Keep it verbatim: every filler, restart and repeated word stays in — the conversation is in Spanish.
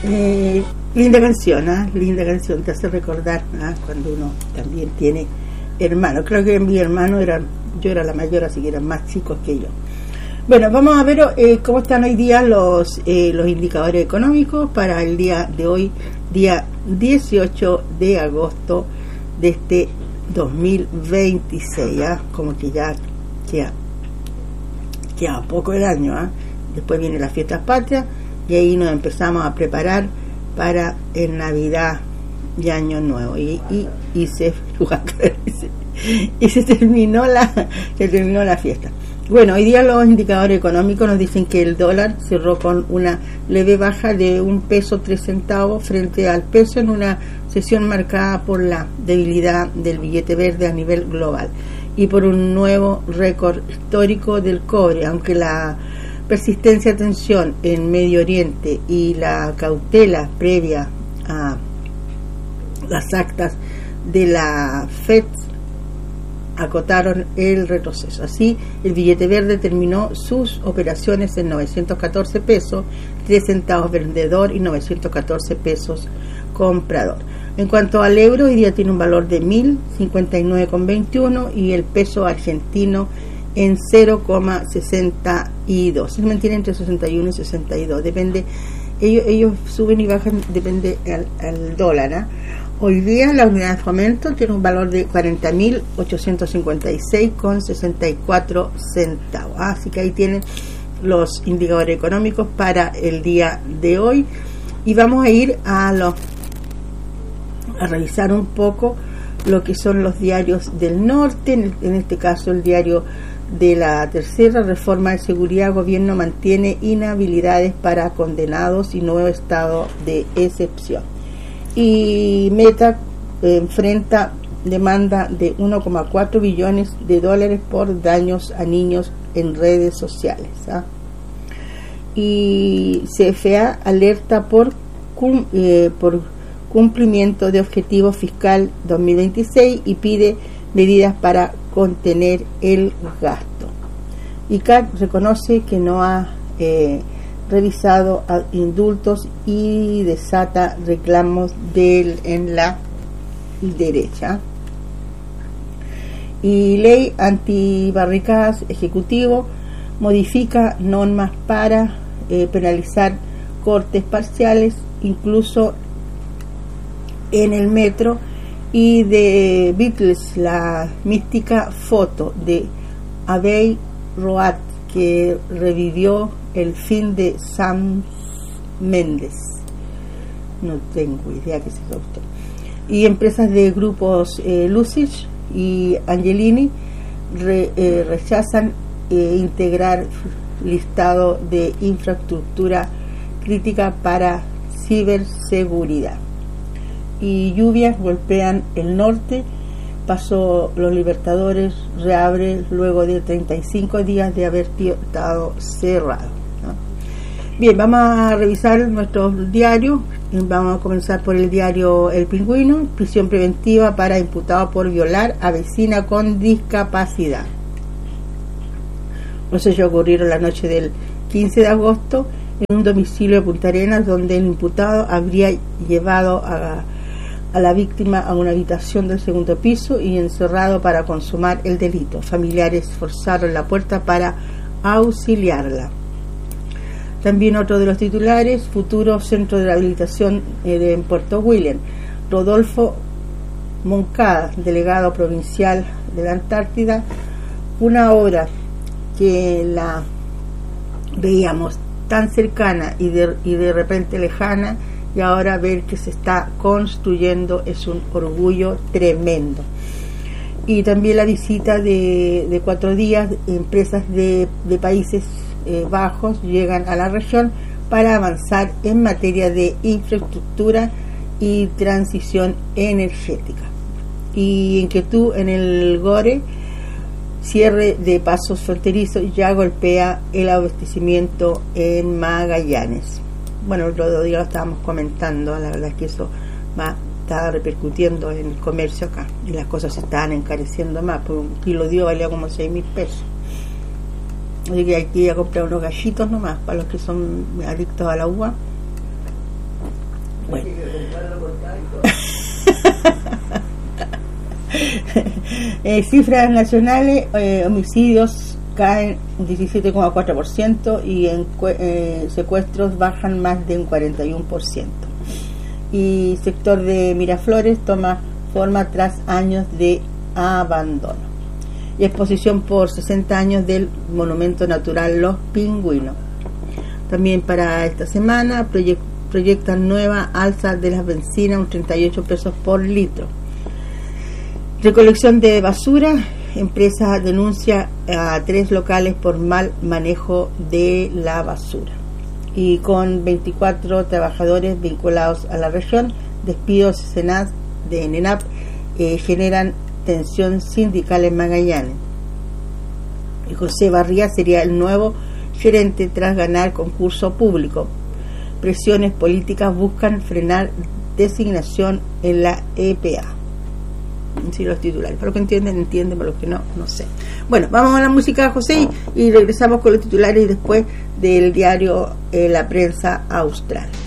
Eh, linda canción, ¿eh? Linda canción, te hace recordar ¿eh? Cuando uno también tiene hermanos. Creo que mi hermano era, yo era la mayor, así que eran más chicos que yo. Bueno, vamos a ver eh, cómo están hoy día los eh, los indicadores económicos para el día de hoy, día dieciocho de agosto de este dos mil veintiséis, ¿eh? Como que ya queda, queda poco el año, ¿eh? Después vienen las fiestas patrias y ahí nos empezamos a preparar para el Navidad y Año Nuevo y, y, y se y se terminó la se terminó la fiesta. Bueno, hoy día los indicadores económicos nos dicen que el dólar cerró con una leve baja de un peso tres centavos frente al peso en una sesión marcada por la debilidad del billete verde a nivel global y por un nuevo récord histórico del cobre, aunque la persistencia de tensión en Medio Oriente y la cautela previa a las actas de la Fed acotaron el retroceso. Así, el billete verde terminó sus operaciones en novecientos catorce pesos, tres centavos vendedor y novecientos catorce pesos comprador. En cuanto al euro, hoy día tiene un valor de mil cincuenta y nueve con veintiuno y el peso argentino en cero coma sesenta y dos. Se mantiene entre sesenta y uno y sesenta y dos. Depende, ellos, ellos suben y bajan, depende al, al dólar, ¿eh? Hoy día la unidad de fomento tiene un valor de cuarenta mil ochocientos cincuenta y seis con sesenta y cuatro centavos. Así que ahí tienen los indicadores económicos para el día de hoy. Y vamos a ir a, los, a revisar un poco lo que son los diarios del norte. En, el, en este caso el diario de la tercera reforma de seguridad, gobierno mantiene inhabilidades para condenados y nuevo estado de excepción. Y Meta eh, enfrenta demanda de uno coma cuatro billones de dólares por daños a niños en redes sociales. ¿ah? Y C F A alerta por, cum, eh, por cumplimiento de objetivo fiscal dos mil veintiséis y pide medidas para contener el gasto. I C A C reconoce que no ha eh, revisado indultos y desata reclamos del, en la derecha. Y ley antibarricadas ejecutivo modifica normas para eh, penalizar cortes parciales incluso en el metro. Y de Beatles, la mística foto de Abbey Road que revivió el fin de Sam Mendes. No tengo idea que se usted. Y empresas de grupos eh, Lucid y Angelini re, eh, rechazan eh, integrar listado de infraestructura crítica para ciberseguridad. Y lluvias golpean el norte. Paso Los Libertadores reabre luego de treinta y cinco días de haber estado cerrado, ¿no? Bien, vamos a revisar nuestros diarios. Vamos a comenzar por el diario El Pingüino. Prisión preventiva para imputado por violar a vecina con discapacidad. Los hechos ocurrieron la noche del quince de agosto en un domicilio de Punta Arenas, donde el imputado habría llevado a a la víctima a una habitación del segundo piso y encerrado para consumar el delito. Familiares forzaron la puerta para auxiliarla. También otro de los titulares, futuro centro de rehabilitación eh, de en Puerto William. Rodolfo Moncada, delegado provincial de la Antártida, una obra que la veíamos tan cercana y de, y de repente lejana, y ahora ver que se está construyendo es un orgullo tremendo. Y también la visita de, de cuatro días, empresas de, de Países eh, Bajos llegan a la región para avanzar en materia de infraestructura y transición energética. Y inquietud en el Gore, cierre de pasos fronterizos ya golpea el abastecimiento en Magallanes. Bueno, el otro día lo estábamos comentando, la verdad es que eso va está repercutiendo en el comercio acá y las cosas se están encareciendo más, porque un kilo de valía como seis mil pesos. Así que hay que ir a comprar unos gallitos nomás para los que son adictos a la uva. Eh, cifras nacionales, eh, homicidios caen un diecisiete coma cuatro por ciento y en eh, secuestros bajan más de un cuarenta y uno por ciento. Y sector de Miraflores toma forma tras años de abandono. Y exposición por sesenta años del monumento natural Los Pingüinos. También para esta semana proyect, proyectan nueva alza de las bencinas, un treinta y ocho pesos por litro. Recolección de basura, empresa denuncia a tres locales por mal manejo de la basura. Y con veinticuatro trabajadores vinculados a la región, despidos de NENAP eh, generan tensión sindical en Magallanes. Y José Barría sería el nuevo gerente tras ganar concurso público. Presiones políticas buscan frenar designación en la E P A. Sí, los titulares. Para los que entienden, entienden, para los que no, no sé. Bueno, vamos a la música, José, y regresamos con los titulares y después del diario eh, La Prensa Austral.